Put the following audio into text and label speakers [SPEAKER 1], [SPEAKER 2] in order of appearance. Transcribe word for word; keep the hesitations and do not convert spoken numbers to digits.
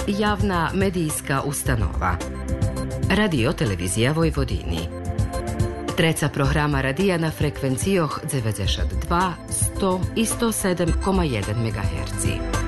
[SPEAKER 1] Javna medijska ustanova. Radio Televizija Vojvodini. Treca programa radija na frekvencijoh dziewięćdziesiąt dwa, sto i sto sedam zarez jeden megaherca.